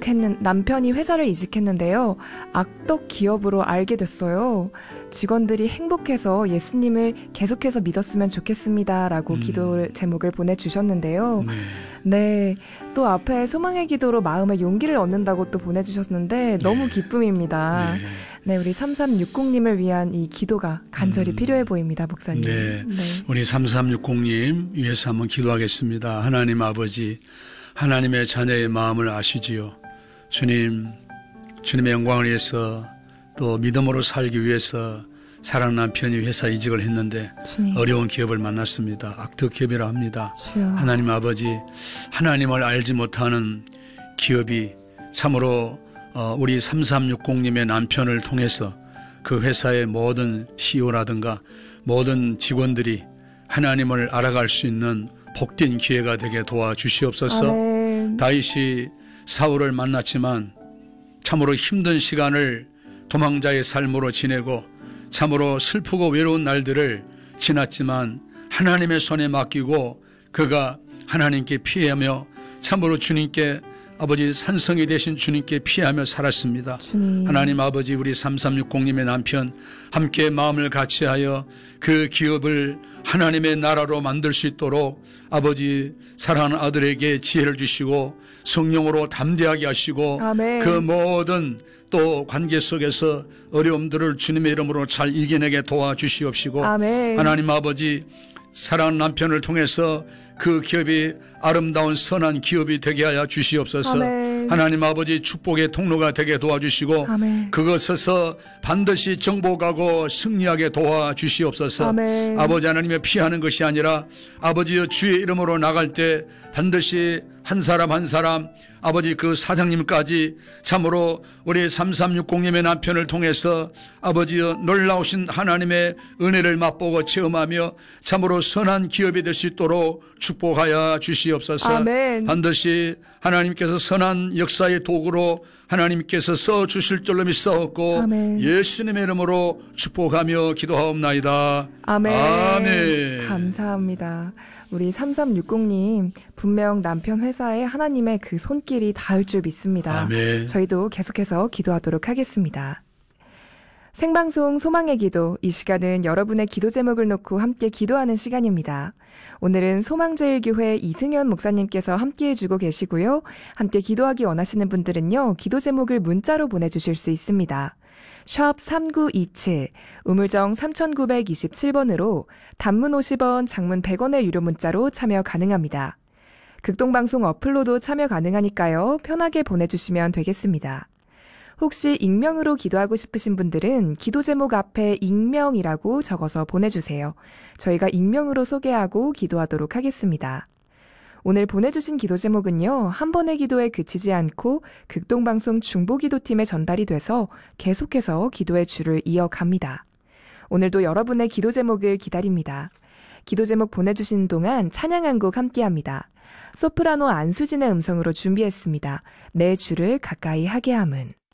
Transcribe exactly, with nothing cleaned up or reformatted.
이직했는, 남편이 회사를 이직했는데요. 악덕 기업으로 알게 됐어요. 직원들이 행복해서 예수님을 계속해서 믿었으면 좋겠습니다. 라고 음. 기도 제목을 보내주셨는데요. 네. 네. 또 앞에 소망의 기도로 마음의 용기를 얻는다고 또 보내주셨는데 너무 네. 기쁨입니다. 네. 네, 우리 삼삼육공님을 위한 이 기도가 간절히 음. 필요해 보입니다, 목사님. 네. 네. 우리 삼삼육공님 위해서 한번 기도하겠습니다. 하나님 아버지, 하나님의 자녀의 마음을 아시지요. 주님, 주님의 영광을 위해서 또 믿음으로 살기 위해서 사랑하는 남편이 회사 이직을 했는데 주님. 어려운 기업을 만났습니다. 악덕 기업이라 합니다. 주여. 하나님 아버지, 하나님을 알지 못하는 기업이 참으로 우리 삼삼육공님의 남편을 통해서 그 회사의 모든 씨이오라든가 모든 직원들이 하나님을 알아갈 수 있는 복된 기회가 되게 도와주시옵소서. 아멘. 다윗이 사울을 만났지만 참으로 힘든 시간을 도망자의 삶으로 지내고 참으로 슬프고 외로운 날들을 지났지만 하나님의 손에 맡기고 그가 하나님께 피하며 참으로 주님께 아버지 산성이 되신 주님께 피하며 살았습니다. 주님. 하나님 아버지, 우리 삼삼육공님의 남편 함께 마음을 같이하여 그 기업을 하나님의 나라로 만들 수 있도록 아버지 사랑하는 아들에게 지혜를 주시고 성령으로 담대하게 하시고 아멘. 그 모든 또 관계 속에서 어려움들을 주님의 이름으로 잘 이겨내게 도와주시옵시고 아멘. 하나님 아버지, 사랑하는 남편을 통해서 그 기업이 아름다운 선한 기업이 되게 하여 주시옵소서. 아멘. 하나님 아버지, 축복의 통로가 되게 도와주시고 아멘. 그것에서 반드시 정복하고 승리하게 도와주시옵소서. 아멘. 아버지 하나님의 피하는 것이 아니라 아버지여 주의 이름으로 나갈 때 반드시 한 사람 한 사람 아버지 그 사장님까지 참으로 우리 삼삼육공님의 남편을 통해서 아버지여 놀라우신 하나님의 은혜를 맛보고 체험하며 참으로 선한 기업이 될 수 있도록 축복하여 주시옵소서. 아멘. 반드시 하나님께서 선한 역사의 도구로 하나님께서 써주실 줄로 믿사옵고 아멘. 예수님의 이름으로 축복하며 기도하옵나이다. 아멘. 아멘. 감사합니다. 우리 삼삼육공님 분명 남편 회사에 하나님의 그 손길이 닿을 줄 믿습니다. 아멘. 저희도 계속해서 기도하도록 하겠습니다. 생방송 소망의 기도, 이 시간은 여러분의 기도 제목을 놓고 함께 기도하는 시간입니다. 오늘은 소망제일교회 이승현 목사님께서 함께해 주고 계시고요. 함께 기도하기 원하시는 분들은요, 기도 제목을 문자로 보내주실 수 있습니다. 샵 삼구이칠, 우물정 삼구이칠 번으로 단문 오십 원, 장문 백 원의 유료 문자로 참여 가능합니다. 극동방송 어플로도 참여 가능하니까요. 편하게 보내주시면 되겠습니다. 혹시 익명으로 기도하고 싶으신 분들은 기도 제목 앞에 익명이라고 적어서 보내주세요. 저희가 익명으로 소개하고 기도하도록 하겠습니다. 오늘 보내주신 기도 제목은요, 한 번의 기도에 그치지 않고 극동방송 중보기도팀에 전달이 돼서 계속해서 기도의 줄을 이어갑니다. 오늘도 여러분의 기도 제목을 기다립니다. 기도 제목 보내주신 동안 찬양 한 곡 함께합니다. 소프라노 안수진의 음성으로 준비했습니다. 내 주를 가까이 하게 함은.